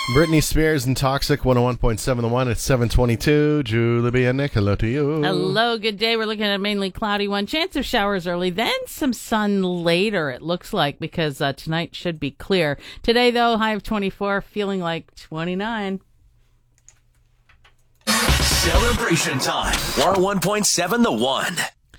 Britney Spears and Toxic, 101.7 The One. It's 7:22. Julie B. and Nick, hello to you. Hello, good day. We're looking at a mainly cloudy one. Chance of showers early, then some sun later, it looks like, because tonight should be clear. Today, though, high of 24, feeling like 29. Celebration time. 101.7 The One.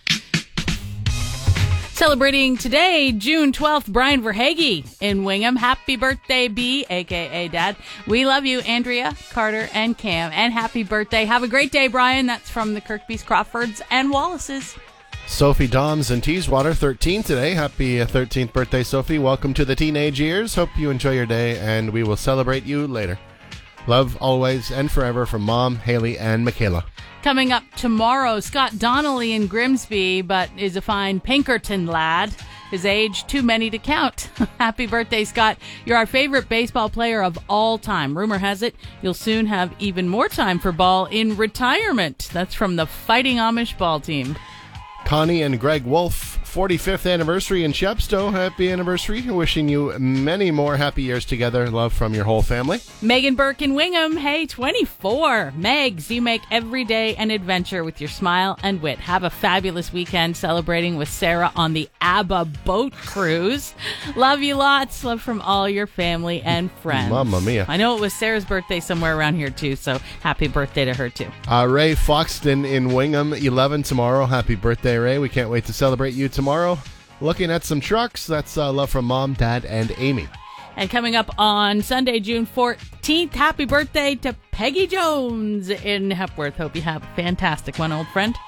Celebrating today, June 12th, Brian Verhage in Wingham. Happy birthday, B, a.k.a. Dad. We love you, Andrea, Carter, and Cam. And happy birthday. Have a great day, Brian. That's from the Kirkbys, Crawfords, and Wallaces. Sophie Doms in Teeswater, 13 today. Happy 13th birthday, Sophie. Welcome to the teenage years. Hope you enjoy your day, and we will celebrate you later. Love always and forever from Mom, Haley, and Michaela. Coming up tomorrow, Scott Donnelly in Grimsby, but is a fine Pinkerton lad. His age, too many to count. Happy birthday, Scott. You're our favorite baseball player of all time. Rumor has it you'll soon have even more time for ball in retirement. That's from the Fighting Amish ball team. Connie and Greg Wolf, 45th anniversary in Shepstow. Happy anniversary. Wishing you many more happy years together. Love from your whole family. Megan Burke in Wingham. Hey, 24. Megs, you make every day an adventure with your smile and wit. Have a fabulous weekend celebrating with Sarah on the ABBA boat cruise. Love you lots. Love from all your family and friends. Mamma mia. I know it was Sarah's birthday somewhere around here, too, so happy birthday to her, too. Ray Foxton in Wingham, 11 tomorrow. Happy birthday, Ray. We can't wait to celebrate you tomorrow. Looking at some trucks. That's love from Mom, Dad, and Amy. And coming up on Sunday, June 14th, happy birthday to Peggy Jones in Hepworth. Hope you have a fantastic one, old friend.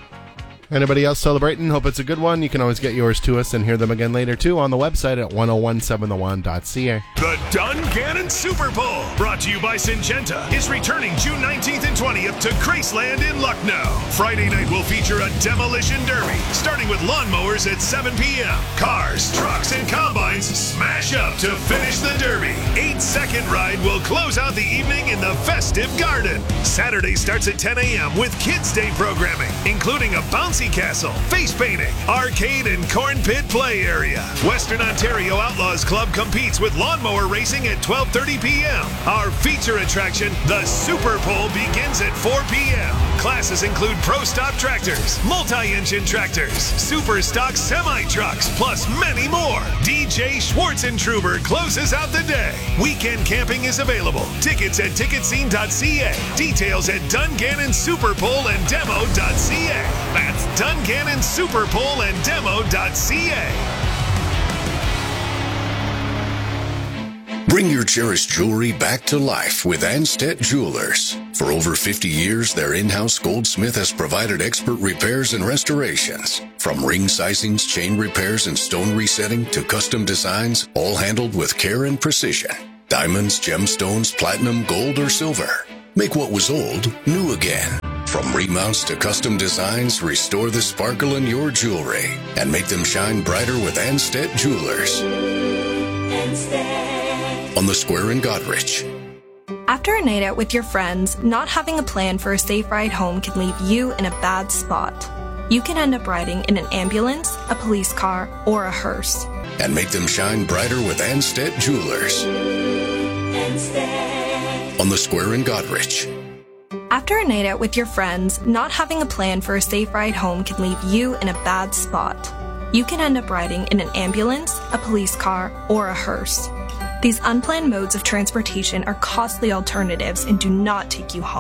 Anybody else celebrating? Hope it's a good one. You can always get yours to us and hear them again later, too, on the website at 1017thone.ca. The Dungannon Super Bowl, brought to you by Syngenta, is returning June 19th and 20th to Graceland in Lucknow. Friday night will feature a demolition derby, starting with lawnmowers at 7 p.m. Cars, trucks, and combines smash up to finish the derby. 8-second ride will close out the evening in the festive garden. Saturday starts at 10 a.m. with Kids Day programming, including a bouncy castle, face painting, arcade, and corn pit play area. Western Ontario Outlaws Club competes with lawnmower racing at 12:30 p.m. Our feature attraction, the Super Bowl, begins at 4 p.m. Classes include Pro Stop tractors, multi-engine tractors, super stock semi-trucks, plus many more. DJ Schwartzentruber closes out the day. Weekend camping is available. Tickets at ticketscene.ca. Details at Dungannon Superpole and Demo.ca. That's Dungannon Superpole and Demo.ca. Bring your cherished jewelry back to life with Anstead Jewelers. For over 50 years, their in-house goldsmith has provided expert repairs and restorations. From ring sizings, chain repairs, and stone resetting to custom designs, all handled with care and precision. Diamonds, gemstones, platinum, gold, or silver. Make what was old new again. From remounts to custom designs, restore the sparkle in your jewelry and make them shine brighter with Anstead Jewelers. On the Square in Goderich. After a night out with your friends, not having a plan for a safe ride home can leave you in a bad spot. You can end up riding in an ambulance, a police car, or a hearse. And make them shine brighter with Anstead Jewelers. On the Square in Goderich. After a night out with your friends, not having a plan for a safe ride home can leave you in a bad spot. You can end up riding in an ambulance, a police car, or a hearse. These unplanned modes of transportation are costly alternatives and do not take you home.